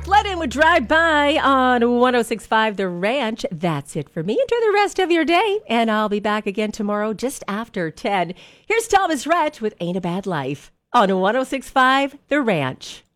Let in with Drive By on 106.5 The Ranch. That's it for me. Enjoy the rest of your day, and I'll be back again tomorrow just after 10. Here's Thomas Rhett with Ain't a Bad Life on 106.5 The Ranch.